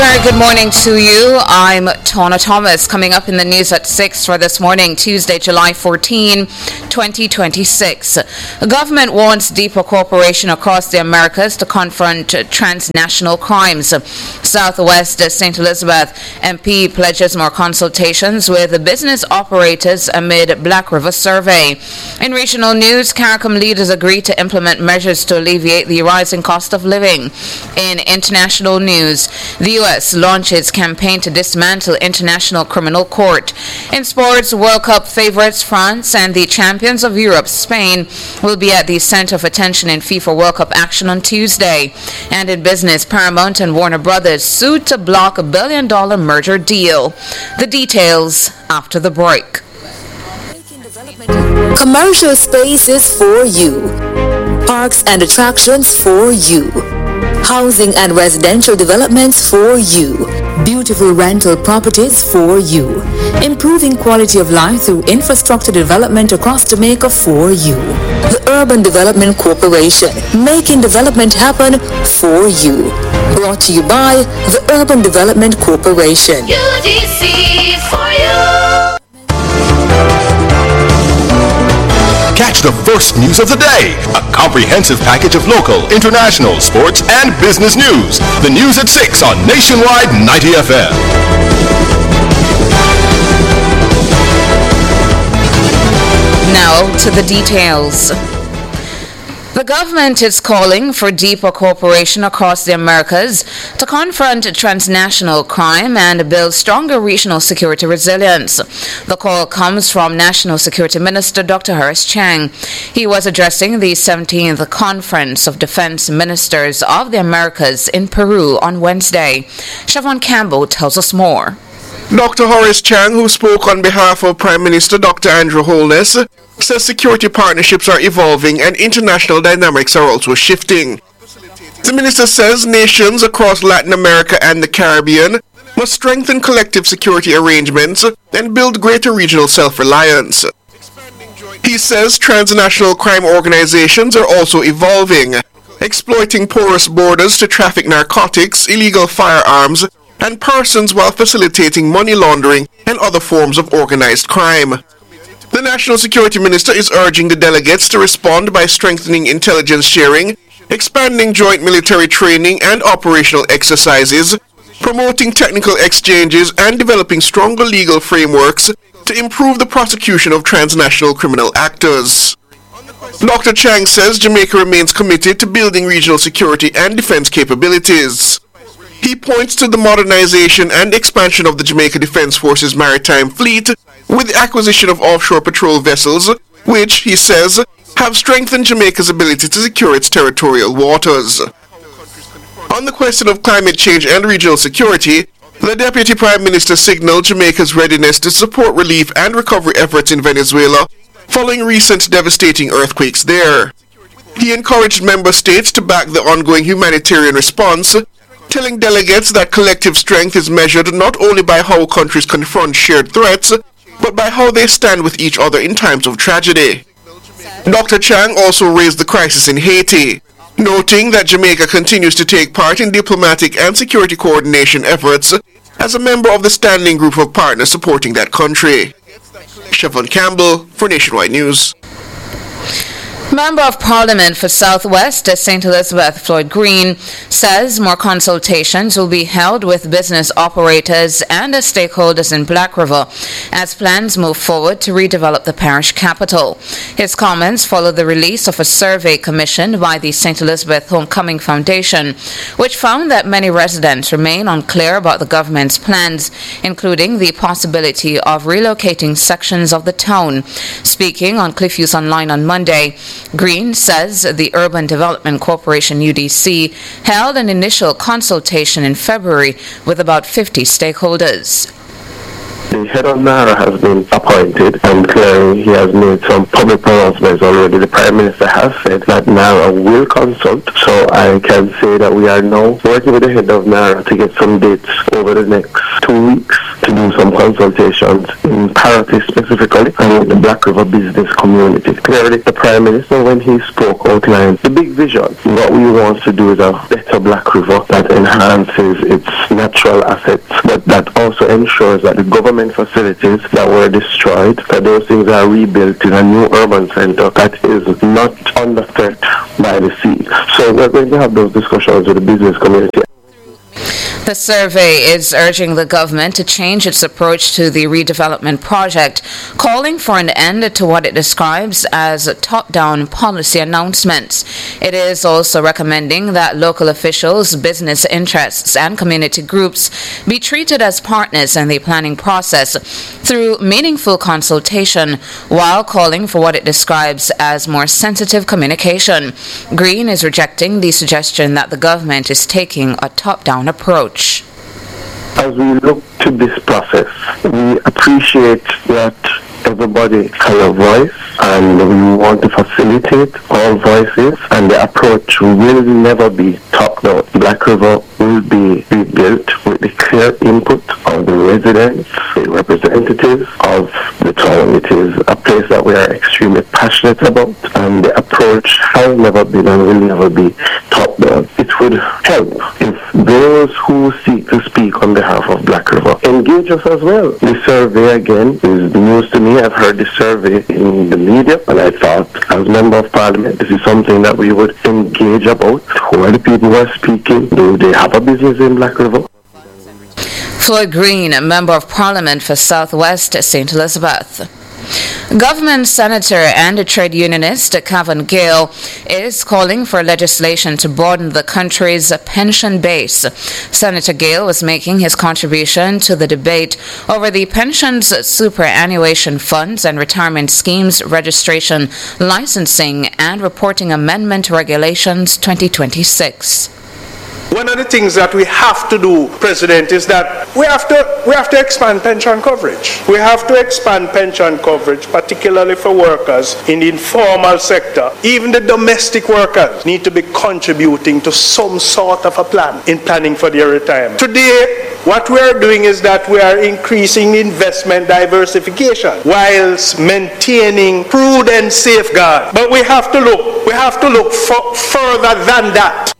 very good morning to you. I'm Tona Thomas. Coming up in the news at 6 for this morning, Tuesday, July 14, 2026. The government warns deeper cooperation across the Americas to confront transnational crimes. Southwest St. Elizabeth MP pledges more consultations with business operators amid Black River survey. In regional news, CARICOM leaders agree to implement measures to alleviate the rising cost of living. In international news, the U.S. launches campaign to dismantle International Criminal Court. In sports, World Cup favorites France and the champions of Europe, Spain, will be at the center of attention in FIFA World Cup action on Tuesday. And in business, Paramount and Warner Brothers sued to block a $1 billion merger deal. The details after the break. Commercial spaces for you. Parks and attractions for you. Housing and residential developments for you. Beautiful rental properties for you. Improving quality of life through infrastructure development across Jamaica for you. The Urban Development Corporation, making development happen for you. Brought to you by the Urban Development Corporation. UDC for you. Catch the first news of the day. A comprehensive package of local, international, sports, and business news. The news at 6 on Nationwide 90 FM. Now to the details. The government is calling for deeper cooperation across the Americas to confront transnational crime and build stronger regional security resilience. The call comes from National Security Minister Dr. Horace Chang. He was addressing the 17th Conference of Defense Ministers of the Americas in Peru on Wednesday. Siobhan Campbell tells us more. Dr. Horace Chang, who spoke on behalf of Prime Minister Dr. Andrew Holness, says security partnerships are evolving and international dynamics are also shifting. The minister says nations across Latin America and the Caribbean must strengthen collective security arrangements and build greater regional self-reliance. He says transnational crime organizations are also evolving, exploiting porous borders to traffic narcotics, illegal firearms, and persons while facilitating money laundering and other forms of organized crime. The National Security Minister is urging the delegates to respond by strengthening intelligence sharing, expanding joint military training and operational exercises, promoting technical exchanges, and developing stronger legal frameworks to improve the prosecution of transnational criminal actors. Dr. Chang says Jamaica remains committed to building regional security and defense capabilities. He points to the modernization and expansion of the Jamaica Defense Force's maritime fleet with the acquisition of offshore patrol vessels, which, he says, have strengthened Jamaica's ability to secure its territorial waters. On the question of climate change and regional security, the Deputy Prime Minister signaled Jamaica's readiness to support relief and recovery efforts in Venezuela following recent devastating earthquakes there. He encouraged member states to back the ongoing humanitarian response, telling delegates that collective strength is measured not only by how countries confront shared threats, but by how they stand with each other in times of tragedy. Dr. Chang also raised the crisis in Haiti, noting that Jamaica continues to take part in diplomatic and security coordination efforts as a member of the standing group of partners supporting that country. Siobhan Campbell for Nationwide News. Member of Parliament for Southwest St. Elizabeth Floyd Green says more consultations will be held with business operators and stakeholders in Black River as plans move forward to redevelop the parish capital. His comments follow the release of a survey commissioned by the St. Elizabeth Homecoming Foundation, which found that many residents remain unclear about the government's plans, including the possibility of relocating sections of the town. Speaking on Cliffviews Online on Monday, Green says the Urban Development Corporation UDC held an initial consultation in February with about 50 stakeholders. The head of NARA has been appointed, and clearly he has made some public pronouncements already. The Prime Minister has said that NARA will consult, so I can say that we are now working with the head of NARA to get some dates over the next 2 weeks to to do some consultations in Paraty specifically and with the Black River business community. Clearly, the Prime Minister, when he spoke, outlined the big vision. What we want to do is a better Black River that enhances its natural assets, but that also ensures that the government facilities that were destroyed, that those things are rebuilt in a new urban center that is not under threat by the sea. So we're going to have those discussions with the business community. The survey is urging the government to change its approach to the redevelopment project, calling for an end to what it describes as top-down policy announcements. It is also recommending that local officials, business interests, and community groups be treated as partners in the planning process through meaningful consultation, while calling for what it describes as more sensitive communication. Green is rejecting the suggestion that the government is taking a top-down approach. As we look to this process, we appreciate that everybody has a voice and we want to facilitate all voices, and the approach will never be top-down. Black River will be rebuilt with the clear input of the residents, the representatives of the town. It is a place that we are extremely passionate about, and the approach has never been and will never be top-down. It would help if those who seek to speak on behalf of Black River engage us as well. The survey, again, is news to me. I've heard the survey in the media, and I thought, as Member of Parliament, this is something that we would engage about. Who are the people who are speaking? Do they have a business in Black River? Floyd Green, a Member of Parliament for Southwest St. Elizabeth. Government Senator and trade unionist Cavan Gale is calling for legislation to broaden the country's pension base. Senator Gale was making his contribution to the debate over the pensions, superannuation funds and retirement schemes registration, licensing and reporting amendment regulations 2026. One of the things that we have to do, President, is that we have to expand pension coverage. We have to expand pension coverage, particularly for workers in the informal sector. Even the domestic workers need to be contributing to some sort of a plan in planning for their retirement. Today, what we are doing is that we are increasing investment diversification whilst maintaining prudent safeguard. But we have to look further than that.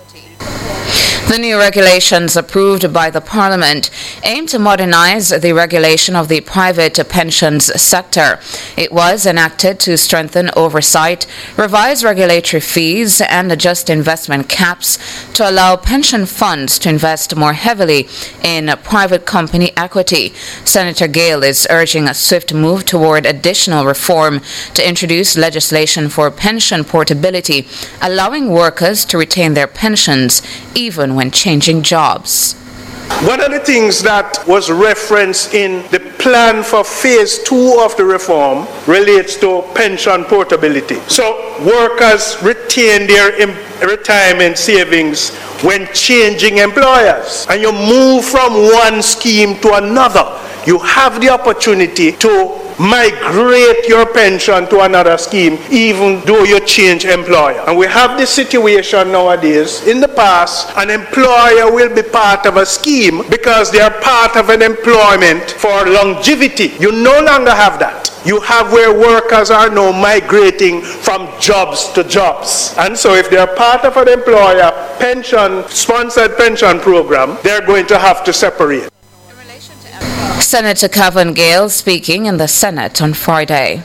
The new regulations approved by the Parliament aim to modernize the regulation of the private pensions sector. It was enacted to strengthen oversight, revise regulatory fees, and adjust investment caps to allow pension funds to invest more heavily in private company equity. Senator Gale is urging a swift move toward additional reform to introduce legislation for pension portability, allowing workers to retain their pensions even when changing jobs. One of the things that was referenced in the plan for phase 2 of the reform relates to pension portability. So workers retain their retirement savings when changing employers, and you move from one scheme to another. You have the opportunity to migrate your pension to another scheme even though you change employer. And we have this situation nowadays. In the past, an employer will be part of a scheme because they are part of an employment for longevity. You no longer have that. You have where workers are now migrating from jobs to jobs. And so if they are part of an employer sponsored pension program, they're going to have to separate. Senator Cavan Gale speaking in the Senate on Friday.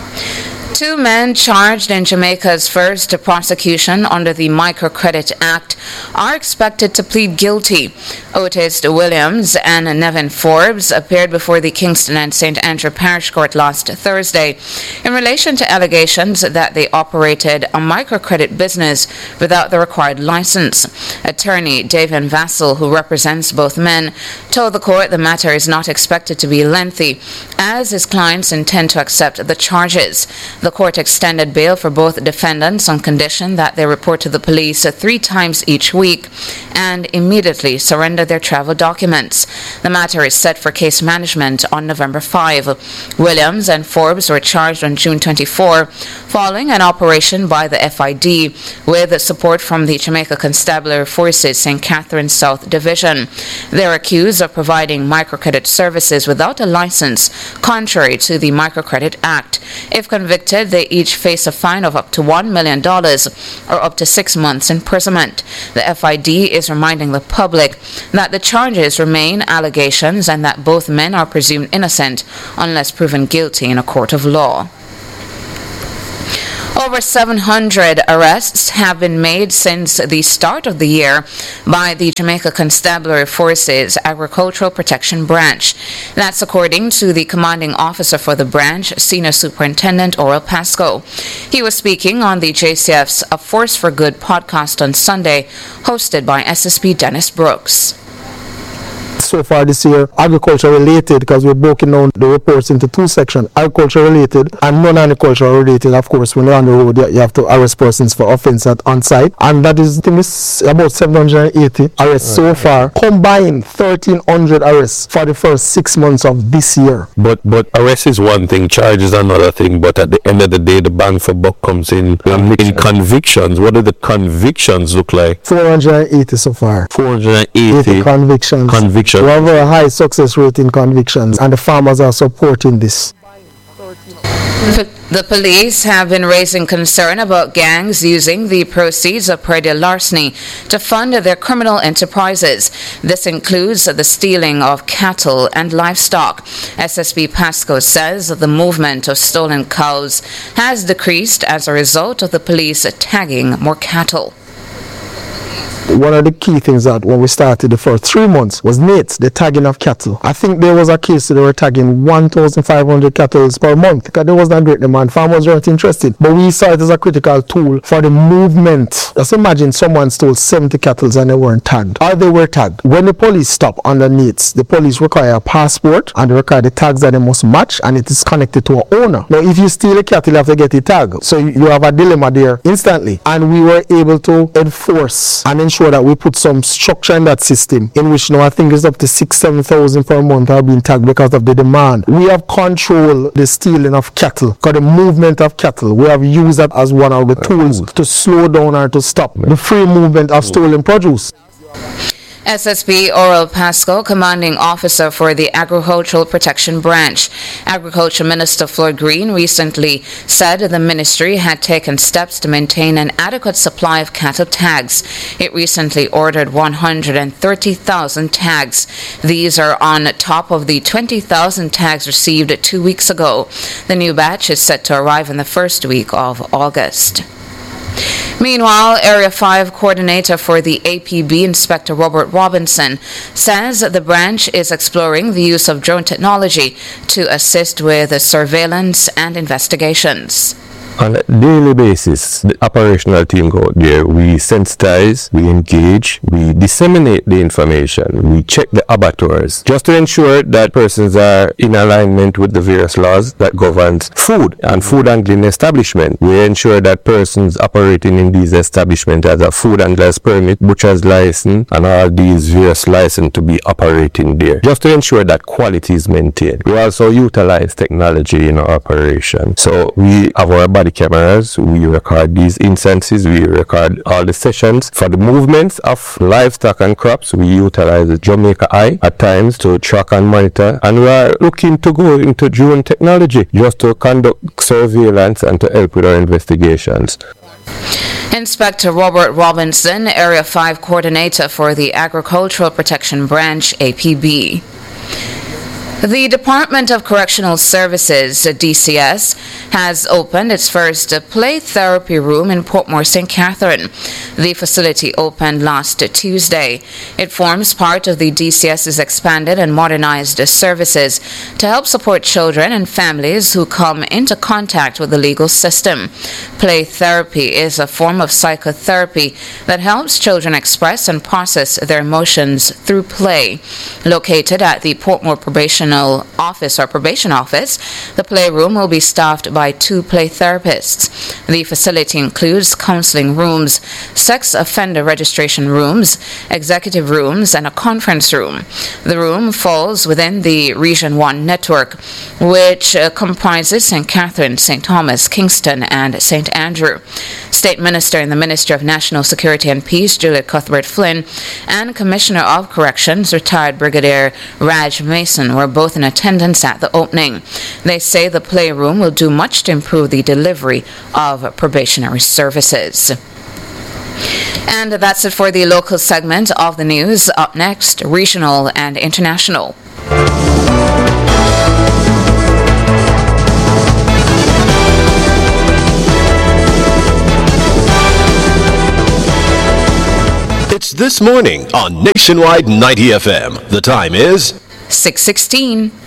2 men charged in Jamaica's first prosecution under the Microcredit Act are expected to plead guilty. Otis Williams and Nevin Forbes appeared before the Kingston and St. Andrew Parish Court last Thursday in relation to allegations that they operated a microcredit business without the required license. Attorney David Vassell, who represents both men, told the court the matter is not expected to be lengthy, as his clients intend to accept the charges. The court extended bail for both defendants on condition that they report to the police 3 times each week and immediately surrender their travel documents. The matter is set for case management on November 5. Williams and Forbes were charged on June 24 following an operation by the FID with support from the Jamaica Constabulary Forces St. Catherine South Division. They're accused of providing microcredit services without a license, contrary to the Microcredit Act. If convicted, they each face a fine of up to $1 million or up to 6 months imprisonment. The FID is reminding the public that the charges remain allegations and that both men are presumed innocent unless proven guilty in a court of law. Over 700 arrests have been made since the start of the year by the Jamaica Constabulary Forces Agricultural Protection Branch. That's according to the commanding officer for the branch, Senior Superintendent Oral Pasco. He was speaking on the JCF's A Force for Good podcast on Sunday, hosted by SSP Dennis Brooks. So far this year, agriculture related, because we're breaking down the reports into two sections, agriculture related and non-agricultural related. Of course, when you're on the road, you have to arrest persons for offence on site, and that is about 780 arrests so far. Combined 1,300 arrests for the first 6 months of this year. But arrest is one thing, charge is another thing, but at the end of the day, the bang for buck comes in convictions. What do the convictions look like? 480 so far. 480 convictions. We have a high success rate in convictions, and the farmers are supporting this. The police have been raising concern about gangs using the proceeds of predial larceny to fund their criminal enterprises. This includes the stealing of cattle and livestock. SSP Pasco says the movement of stolen cows has decreased as a result of the police tagging more cattle. One of the key things that when we started the first 3 months was NATES, the tagging of cattle. I think there was a case that they were tagging 1,500 cattle per month because there was not great demand. Farmers weren't interested. But we saw it as a critical tool for the movement. Just imagine someone stole 70 cattle and they weren't tagged. Or they were tagged. When the police stop under NATES, the police require a passport and they require the tags that they must match, and it is connected to an owner. Now, if you steal a cattle, you have to get it tagged. So you have a dilemma there instantly. And we were able to enforce and ensure that we put some structure in that system, in which now I think it's up to 6,000-7,000 per month are being tagged because of the demand. We have controlled the stealing of cattle, because the movement of cattle, we have used that as one of the tools to slow down or to stop the free movement of stolen produce. SSP Oral Pasco, commanding officer for the Agricultural Protection Branch. Agriculture Minister Floyd Green recently said the ministry had taken steps to maintain an adequate supply of cattle tags. It recently ordered 130,000 tags. These are on top of the 20,000 tags received 2 weeks ago. The new batch is set to arrive in the first week of August. Meanwhile, Area 5 coordinator for the APB, Inspector Robert Robinson, says the branch is exploring the use of drone technology to assist with surveillance and investigations. On a daily basis, the operational team go out there. We sensitize, we engage, we disseminate the information, we check the abattoirs, just to ensure that persons are in alignment with the various laws that governs food and food handling establishment. We ensure that persons operating in these establishments has a food handler's permit, butcher's license, and all these various licenses to be operating there, just to ensure that quality is maintained. We also utilize technology in our operation. So we have our body cameras, we record these instances, we record all the sessions. For the movements of livestock and crops, we utilize the Jamaica Eye at times to track and monitor, and we are looking to go into drone technology just to conduct surveillance and to help with our investigations. Inspector Robert Robinson, Area 5 coordinator for the Agricultural Protection Branch, APB. The Department of Correctional Services, DCS, has opened its first play therapy room in Portmore, St. Catherine. The facility opened last Tuesday. It forms part of the DCS's expanded and modernized services to help support children and families who come into contact with the legal system. Play therapy is a form of psychotherapy that helps children express and process their emotions through play. Located at the Portmore Probation regional office or probation office. The playroom will be staffed by 2 play therapists. The facility includes counseling rooms, sex offender registration rooms, executive rooms, and a conference room. The room falls within the Region 1 network, which comprises St. Catherine, St. Thomas, Kingston, and St. Andrew. State Minister in the Ministry of National Security and Peace, Juliet Cuthbert Flynn, and Commissioner of Corrections, retired Brigadier Raj Mason, were both in attendance at the opening. They say the playroom will do much to improve the delivery of probationary services. And that's it for the local segment of the news. Up next, regional and international. It's This Morning on Nationwide 90 FM. The time is 6:16.